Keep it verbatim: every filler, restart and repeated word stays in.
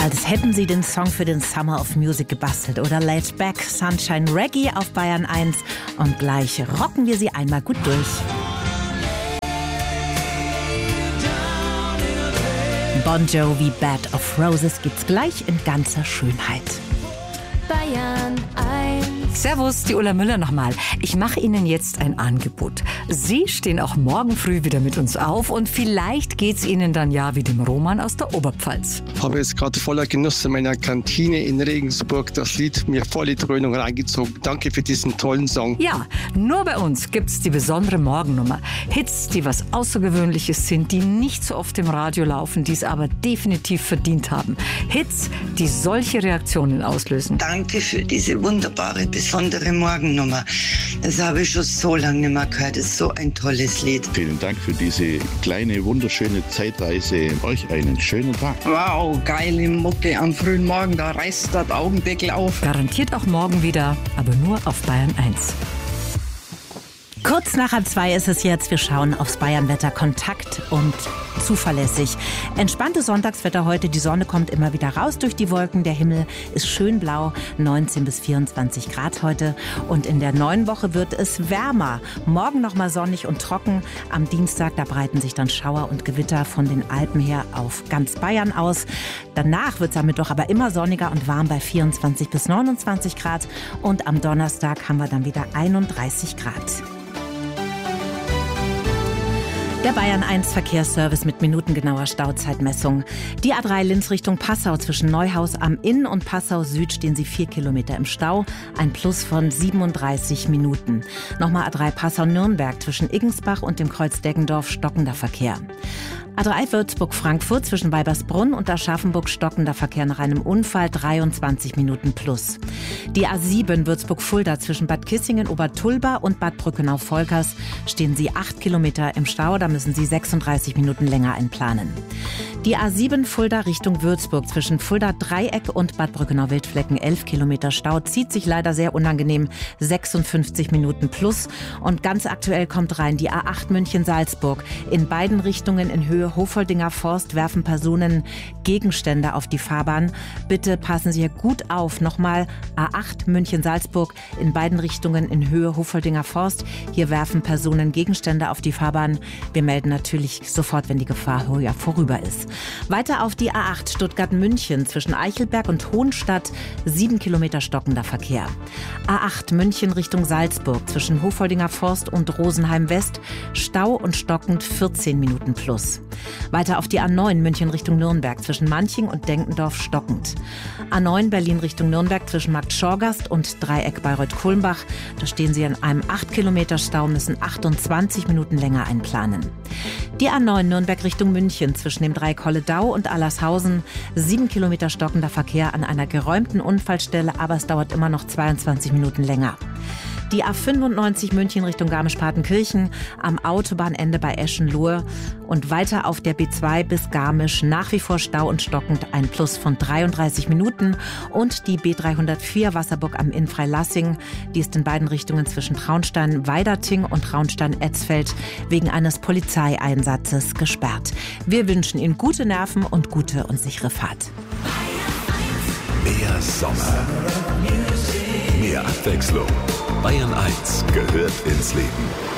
Als hätten sie den Song für den Summer of Music gebastelt oder Laid Back, Sunshine Reggae auf Bayern eins. Und gleich rocken wir sie einmal gut durch. Bon Jovi, Bed of Roses gibt's gleich in ganzer Schönheit. Bayern eins. Servus, die Ulla Müller nochmal. Ich mache Ihnen jetzt ein Angebot. Sie stehen auch morgen früh wieder mit uns auf und vielleicht geht's Ihnen dann ja wie dem Roman aus der Oberpfalz. Ich habe jetzt gerade voller Genuss in meiner Kantine in Regensburg das Lied mir voll die Dröhnung reingezogen. Danke für diesen tollen Song. Ja, nur bei uns gibt's die besondere Morgennummer. Hits, die was Außergewöhnliches sind, die nicht so oft im Radio laufen, die es aber definitiv verdient haben. Hits, die solche Reaktionen auslösen. Danke für diese wunderbare, besondere Morgennummer. Das habe ich schon so lange nicht mehr gehört. Das ist so ein tolles Lied. Vielen Dank für diese kleine, wunderschöne Zeitreise. Euch einen schönen Tag. Wow, geile Mucke am frühen Morgen. Da reißt der Augendeckel auf. Garantiert auch morgen wieder, aber nur auf Bayern eins. Kurz nach halb zwei ist es jetzt. Wir schauen aufs Bayernwetter. Kontakt und zuverlässig. Entspanntes Sonntagswetter heute. Die Sonne kommt immer wieder raus durch die Wolken. Der Himmel ist schön blau. neunzehn bis vierundzwanzig Grad heute. Und in der neuen Woche wird es wärmer. Morgen nochmal sonnig und trocken. Am Dienstag, da breiten sich dann Schauer und Gewitter von den Alpen her auf ganz Bayern aus. Danach wird es am Mittwoch aber immer sonniger und warm bei vierundzwanzig bis neunundzwanzig Grad. Und am Donnerstag haben wir dann wieder einunddreißig Grad. Der Bayern eins Verkehrsservice mit minutengenauer Stauzeitmessung. Die A drei Linz Richtung Passau zwischen Neuhaus am Inn und Passau Süd stehen Sie vier Kilometer im Stau. Ein Plus von siebenunddreißig Minuten. Nochmal A drei Passau-Nürnberg zwischen Iggensbach und dem Kreuz Deggendorf stockender Verkehr. A drei Würzburg-Frankfurt zwischen Weibersbrunn und Aschaffenburg stockender Verkehr nach einem Unfall, dreiundzwanzig Minuten plus. Die A sieben Würzburg-Fulda zwischen Bad Kissingen, Obertulba und Bad Brückenau-Volkers stehen Sie acht Kilometer im Stau, da müssen Sie sechsunddreißig Minuten länger einplanen. Die A sieben Fulda Richtung Würzburg zwischen Fulda Dreieck und Bad Brückenau-Wildflecken elf Kilometer Stau, zieht sich leider sehr unangenehm, sechsundfünfzig Minuten plus. Und ganz aktuell kommt rein die A acht München-Salzburg. In beiden Richtungen in Höhe Hofoldinger Forst werfen Personen Gegenstände auf die Fahrbahn. Bitte passen Sie hier gut auf. Nochmal A acht München-Salzburg in beiden Richtungen in Höhe Hofoldinger Forst. Hier werfen Personen Gegenstände auf die Fahrbahn. Wir melden natürlich sofort, wenn die Gefahr vorüber ist. Weiter auf die A acht Stuttgart-München zwischen Eichelberg und Hohenstadt sieben Kilometer stockender Verkehr. A acht München Richtung Salzburg zwischen Hofoldinger Forst und Rosenheim West Stau und stockend vierzehn Minuten plus. Weiter auf die A neun München Richtung Nürnberg zwischen Manching und Denkendorf stockend. A neun Berlin Richtung Nürnberg zwischen Markt Schorgast und Dreieck Bayreuth-Kulmbach. Da stehen Sie in einem acht Kilometer Stau, müssen achtundzwanzig Minuten länger einplanen. Die A neun Nürnberg Richtung München zwischen dem Dreieck Holledau und Allershausen. sieben Kilometer stockender Verkehr an einer geräumten Unfallstelle, aber es dauert immer noch zweiundzwanzig Minuten länger. Die A fünfundneunzig München Richtung Garmisch-Partenkirchen am Autobahnende bei Eschenlohe und weiter auf der B zwei bis Garmisch nach wie vor Stau und stockend, ein Plus von dreiunddreißig Minuten. Und die B dreihundertvier Wasserburg am Inn Freilassing, die ist in beiden Richtungen zwischen Traunstein-Weiderting und Traunstein-Etzfeld wegen eines Polizeieinsatzes gesperrt. Wir wünschen Ihnen gute Nerven und gute und sichere Fahrt. Mehr Sommer, mehr Abwechslung. Bayern eins gehört ins Leben.